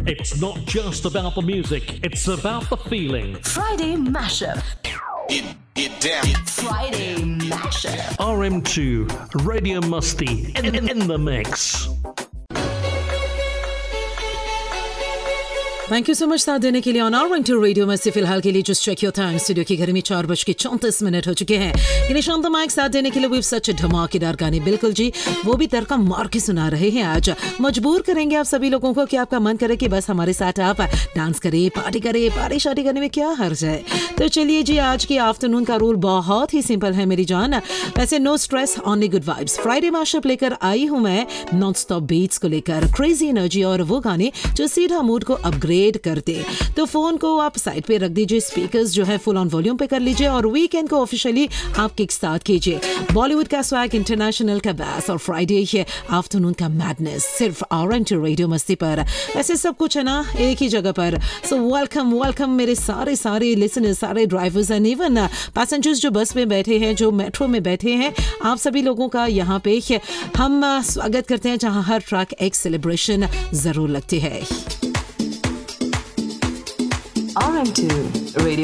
It's not just about the music, it's about the feeling. Friday Mashup. Get down. Friday Mashup. RM2, Radio Musty, in the mix. Thank you so much साथ देने के लिए on our to radio में से फिलहाल के लिए just check your time studio की घड़ी में 4:34 हो चुके हैं। निशांत माइक साथ देने के लिए भी सच धमाकेदार गाने बिल्कुल जी वो भी तड़का मार के सुना रहे हैं। आज मजबूर करेंगे आप सभी लोगों को कि आपका मन करे कि बस हमारे साथ आप डांस करें, पार्टी शादी करने में क्या हर्ज है। तो चलिए जी, आज की आफ्टरनून का रूल बहुत ही सिंपल है मेरी जान। वैसे no stress, only good vibes. Friday mashup लेकर आई हूँ मैं नॉन स्टॉप बीट्स को लेकर, क्रेजी एनर्जी और वो गाने जो सीधा मूड को अपग्रेड करते। तो फोन को आप साइड पे रख दीजिए, स्पीकर्स जो है फुल ऑन वॉल्यूम पे कर लीजिए और वीकेंड को ऑफिशियली आप किक स्टार्ट कीजिए। बॉलीवुड का स्वैग, इंटरनेशनल का बैस और फ्राइडे है आफ्टरनून का मैडनेस सिर्फ RM2 रेडियो मस्ती पर। ऐसे सब कुछ है ना एक ही जगह पर। सो वेलकम मेरे सारे लिसनर्स, सारे ड्राइवर्स एंड इवन पैसेंजर्स जो बस में बैठे हैं, जो मेट्रो में बैठे हैं, आप सभी लोगों का यहाँ पे हम स्वागत करते हैं जहाँ हर ट्रैक एक सेलिब्रेशन जरूर लगती है। RM2 Radio